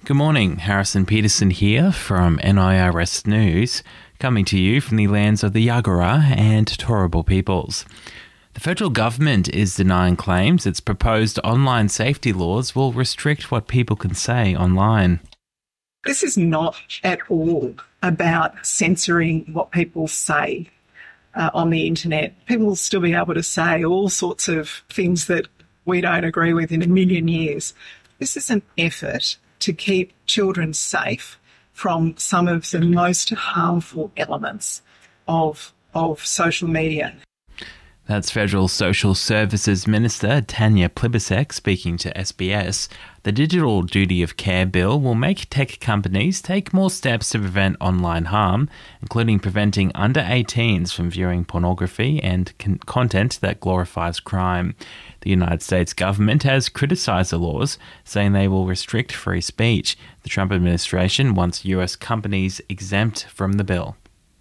Good morning, Harrison Peterson here from NIRS News, coming to you from the lands of the Yagara and Turrbal peoples. The federal government is denying claims its proposed online safety laws will restrict what people can say online. This is not at all about censoring what people say on the internet. People will still be able to say all sorts of things that we don't agree with in a million years. This is an effort to keep children safe from some of the most harmful elements of social media. That's Federal Social Services Minister Tanya Plibersek speaking to SBS. The Digital Duty of Care Bill will make tech companies take more steps to prevent online harm, including preventing under 18s from viewing pornography and content that glorifies crime. The United States government has criticised the laws, saying they will restrict free speech. The Trump administration wants US companies exempt from the bill.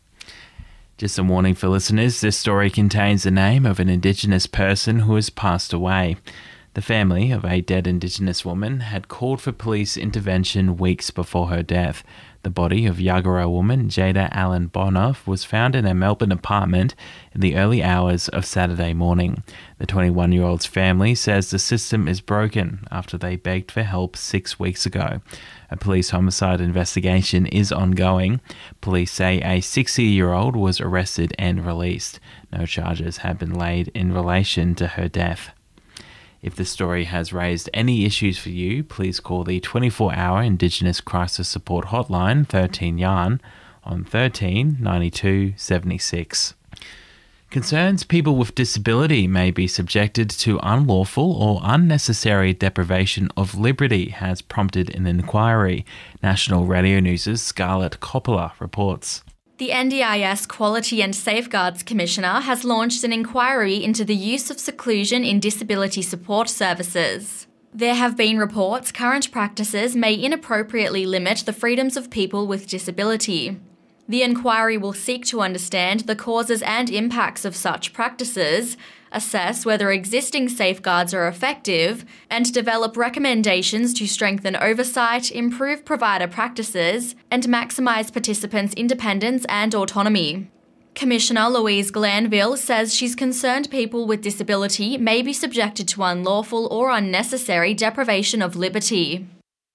Just a warning for listeners, this story contains the name of an Indigenous person who has passed away. The family of a dead Indigenous woman had called for police intervention weeks before her death. The body of Yagara woman Jada Allen Bonner was found in a Melbourne apartment in the early hours of Saturday morning. The 21-year-old's family says the system is broken after they begged for help 6 weeks ago. A police homicide investigation is ongoing. Police say a 60-year-old was arrested and released. No charges have been laid in relation to her death. If this story has raised any issues for you, please call the 24-hour Indigenous Crisis Support Hotline 13 Yarn on 13 92 76. Concerns people with disability may be subjected to unlawful or unnecessary deprivation of liberty has prompted an inquiry. National Radio News' Scarlett Coppola reports. The NDIS Quality and Safeguards Commissioner has launched an inquiry into the use of seclusion in disability support services. There have been reports current practices may inappropriately limit the freedoms of people with disability. The inquiry will seek to understand the causes and impacts of such practices, assess whether existing safeguards are effective, and develop recommendations to strengthen oversight, improve provider practices, and maximise participants' independence and autonomy. Commissioner Louise Glanville says she's concerned people with disability may be subjected to unlawful or unnecessary deprivation of liberty.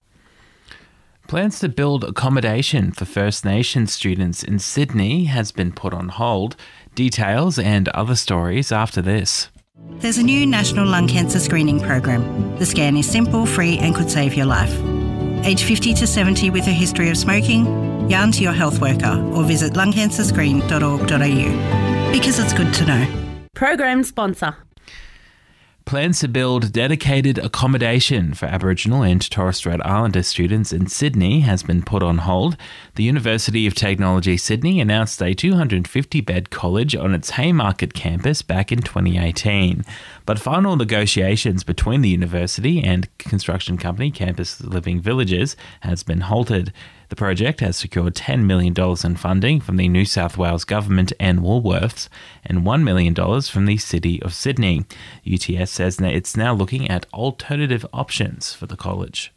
Plans to build accommodation for First Nations students in Sydney has been put on hold. Details and other stories after this. There's a new National Lung Cancer Screening Program. The scan is simple, free and could save your life. Age 50 to 70 with a history of smoking, yarn to your health worker or visit lungcancerscreen.org.au. Because it's good to know. Program sponsor. Plans to build dedicated accommodation for Aboriginal and Torres Strait Islander students in Sydney has been put on hold. The University of Technology Sydney announced a 250-bed college on its Haymarket campus back in 2018. But final negotiations between the university and construction company Campus Living Villages has been halted. The project has secured $10 million in funding from the New South Wales Government and Woolworths and $1 million from the City of Sydney. UTS says that it's now looking at alternative options for the college.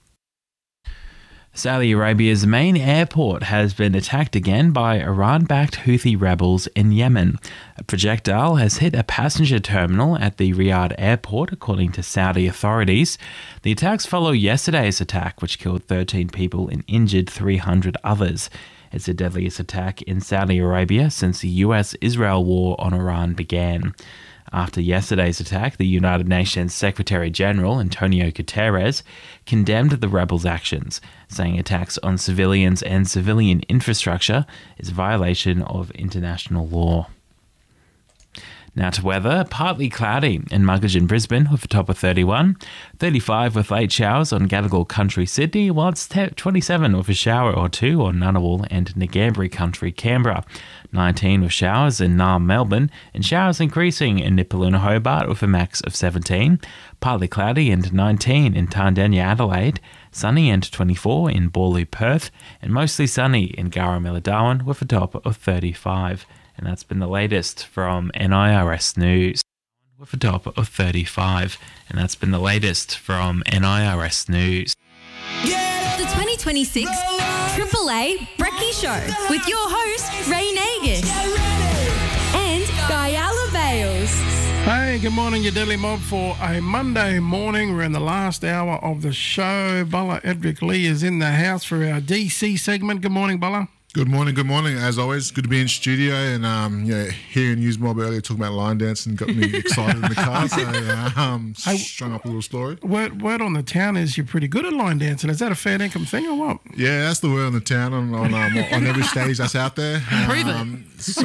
Saudi Arabia's main airport has been attacked again by Iran-backed Houthi rebels in Yemen. A projectile has hit a passenger terminal at the Riyadh airport, according to Saudi authorities. The attacks follow yesterday's attack, which killed 13 people and injured 300 others. It's the deadliest attack in Saudi Arabia since the US-Israel war on Iran began. After yesterday's attack, the United Nations Secretary-General Antonio Guterres condemned the rebels' actions, saying attacks on civilians and civilian infrastructure is a violation of international law. Now to weather, partly cloudy in Muggeridge and Brisbane with a top of 31, 35 with late showers on Gadigal Country, Sydney, while it's 27 with a shower or two on Ngunnawal and Ngambri Country, Canberra, 19 with showers in Naarm, Melbourne, and showers increasing in Nipaluna, Hobart with a max of 17, partly cloudy and 19 in Tandenya, Adelaide, sunny and 24 in Borloo, Perth, and mostly sunny in Garramilla, Darwin with a top of 35. And that's been the latest from NIRS News with a top of 35. And that's been the latest from NIRS News. Yeah! The 2026 Triple A Brekkie Show with your host, Ray Nagish and Guyala Bales. Hey, good morning, your Deadly Mob, for a Monday morning. We're in the last hour of the show. Bella Edric Lee is in the house for our DC segment. Good morning, Bella. Good morning, good morning. As always, good to be in studio, and hearing News Mob earlier talking about line dancing got me excited in the car, so strung up a little story. Word on the town is you're pretty good at line dancing. Is that a fair income thing or what? Yeah, that's the word on the town on every stage that's out there. Prove it. So,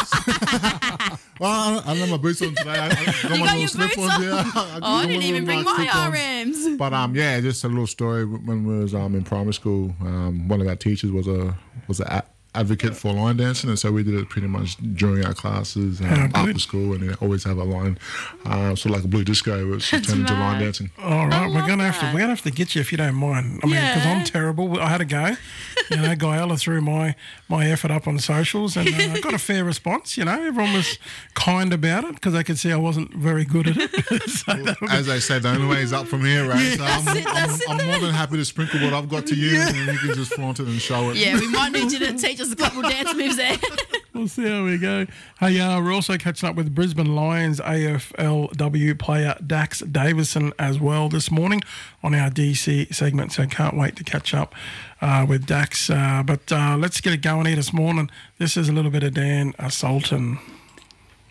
well, I love my boots on today. I got my got little your slip boots on. on? I didn't even bring my RMs. But just a little story. When we was in primary school, one of our teachers was an advocate for line dancing, and so we did it pretty much during our classes after school, and they always have a line, sort of like a blue disco, which turned into line dancing. All right, we're gonna have to get you if you don't mind. I mean, because I'm terrible. I had a go. Guyala threw my effort up on socials, and I got a fair response. Everyone was kind about it because they could see I wasn't very good at it. So as they say, the only way is up from here, right? Yeah. So I'm more than happy to sprinkle what I've got to you, and you can just flaunt it and show it. Yeah, we might need you to teach us a couple dance moves there. We'll see how we go. Hey, we're also catching up with Brisbane Lions AFLW player Dax Davison as well this morning on our DC segment, so can't wait to catch up with Dax. But let's get it going here this morning. This is a little bit of Dan Sultan.